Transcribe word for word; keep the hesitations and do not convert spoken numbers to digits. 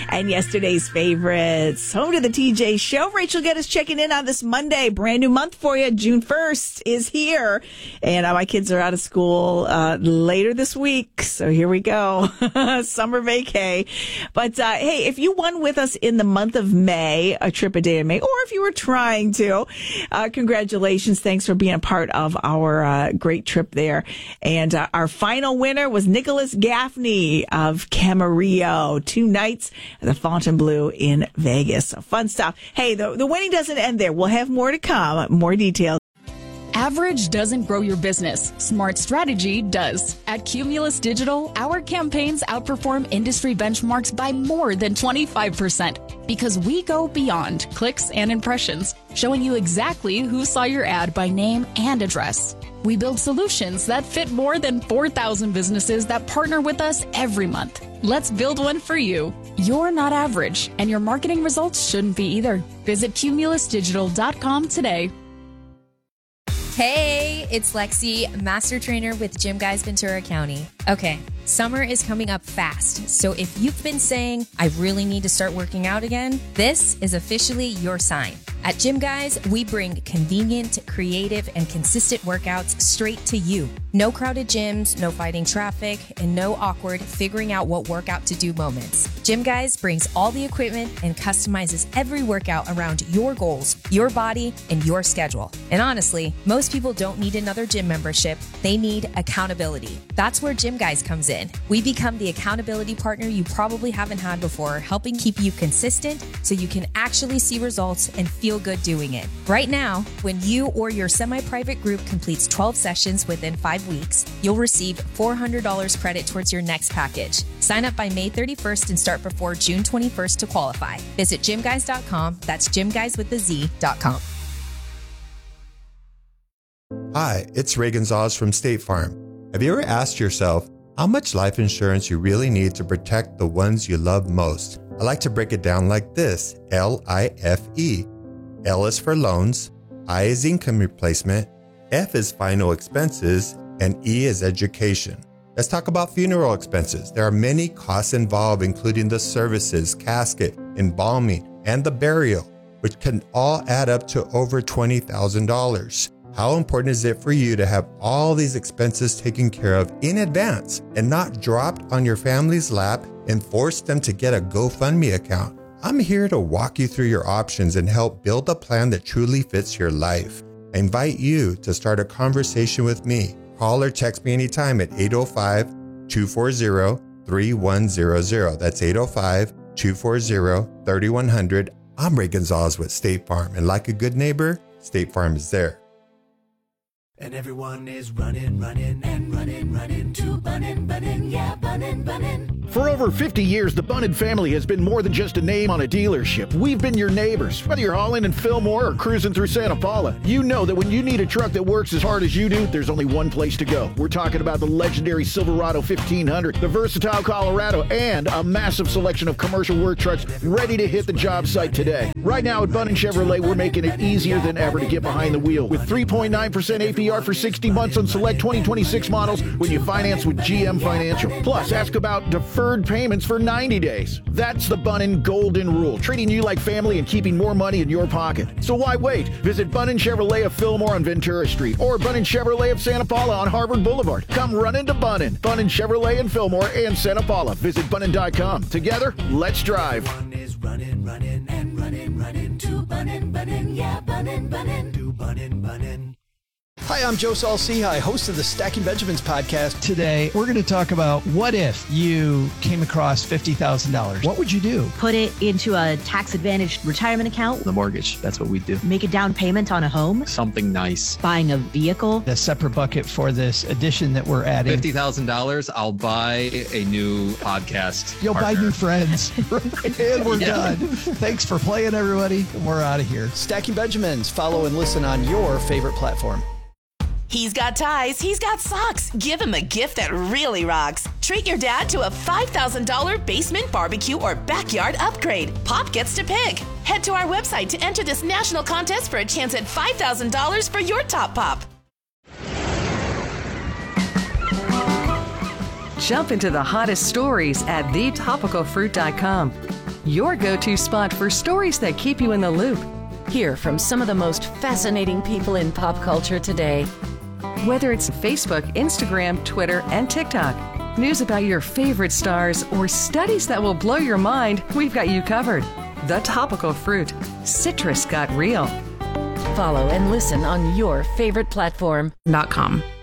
and yesterday's favorites. Home to the T J Show. Rachel Geddes checking in on this Monday. Brand new month for you. June first is here. And uh, my kids are out of school uh, later this week. So here we go. Summer vacay. But uh, hey, if you won with us in the month of May, a trip a day in May, or if you were trying to, uh, congratulations. Thanks for being a part of our uh, great trip there. And uh, our final winner was Nicholas Gaffney of Camarillo. Two nights at the Fontainebleau in Vegas. So fun stuff. Hey, the, the winning doesn't end there. We'll have more to come, more details. Average doesn't grow your business. Smart strategy does. At Cumulus Digital, our campaigns outperform industry benchmarks by more than twenty-five percent because we go beyond clicks and impressions, showing you exactly who saw your ad by name and address. We build solutions that fit more than four thousand businesses that partner with us every month. Let's build one for you. You're not average, and your marketing results shouldn't be either. Visit cumulus digital dot com today. Hey, it's Lexi, master trainer with Gym Guys Ventura County. Okay, summer is coming up fast, so if you've been saying, I really need to start working out again, this is officially your sign. At Gym Guys, we bring convenient, creative, and consistent workouts straight to you. No crowded gyms, no fighting traffic, and no awkward figuring out what workout to do moments. Gym Guys brings all the equipment and customizes every workout around your goals, your body, and your schedule. And honestly, most people don't need another gym membership. They need accountability. That's where Gym Guys comes in. We become the accountability partner you probably haven't had before, helping keep you consistent so you can actually see results and feel good doing it. Right now, when you or your semi-private group completes twelve sessions within five weeks, you'll receive four hundred dollars credit towards your next package. Sign up by May thirty-first and start before June twenty-first to qualify. Visit gym guys dot com. That's gymguys with the Z dot com. Hi, it's Ray Gonzalez from State Farm. Have you ever asked yourself how much life insurance you really need to protect the ones you love most? I like to break it down like this: L I F E. L is for loans, I is income replacement, F is final expenses, and E is education. Let's talk about funeral expenses. There are many costs involved, including the services, casket, embalming, and the burial, which can all add up to over twenty thousand dollars. How important is it for you to have all these expenses taken care of in advance and not dropped on your family's lap and force them to get a GoFundMe account? I'm here to walk you through your options and help build a plan that truly fits your life. I invite you to start a conversation with me. Call or text me anytime at eight oh five, two four zero, three one zero zero. That's eight oh five, two four zero, three one zero zero. I'm Ray Gonzalez with State Farm, and like a good neighbor, State Farm is there. And everyone is running, running, and running, running to Bunnin', Bunnin', yeah, Bunnin', Bunnin'. For over fifty years, the Bunnin family has been more than just a name on a dealership. We've been your neighbors. Whether you're hauling in Fillmore or cruising through Santa Paula, you know that when you need a truck that works as hard as you do, there's only one place to go. We're talking about the legendary Silverado fifteen hundred, the versatile Colorado, and a massive selection of commercial work trucks ready to hit the job site today. Right now at Bunnin Chevrolet, we're making it easier than ever to get behind the wheel with three point nine percent A P R for sixty months on select twenty twenty-six models when you finance with G M Financial. Plus, ask about deferred payments for ninety days. That's the Bunnin golden rule, treating you like family and keeping more money in your pocket. So why wait? Visit Bunnin Chevrolet of Fillmore on Ventura Street or Bunnin Chevrolet of Santa Paula on Harvard Boulevard. Come run into Bunnin. Bunnin Chevrolet in Fillmore and Santa Paula. Visit Bunnin dot com. Together, let's drive. Everyone is running, running, and running, running to Bunnin', Bunnin', yeah, Bunnin', Bunnin', to Bunnin', Bunnin'. Hi, I'm Joe Saul-Sehy, host of the Stacking Benjamins podcast. Today, we're going to talk about what if you came across fifty thousand dollars. What would you do? Put it into a tax-advantaged retirement account. The mortgage, that's what we do. Make a down payment on a home. Something nice. Buying a vehicle. A separate bucket for this addition that we're adding. fifty thousand dollars, I'll buy a new podcast You'll partner. buy new friends. And we're yeah. done. Thanks for playing, everybody. We're out of here. Stacking Benjamins. Follow and listen on your favorite platform. He's got ties, he's got socks. Give him a gift that really rocks. Treat your dad to a five thousand dollars basement barbecue or backyard upgrade. Pop gets to pick. Head to our website to enter this national contest for a chance at five thousand dollars for your top pop. Jump into the hottest stories at the topical fruit dot com. your go-to spot for stories that keep you in the loop. Hear from some of the most fascinating people in pop culture today. Whether it's Facebook, Instagram, Twitter, and TikTok, news about your favorite stars, or studies that will blow your mind, we've got you covered. The Topical Fruit. Citrus got real. Follow and listen on your favorite platform. Dot com.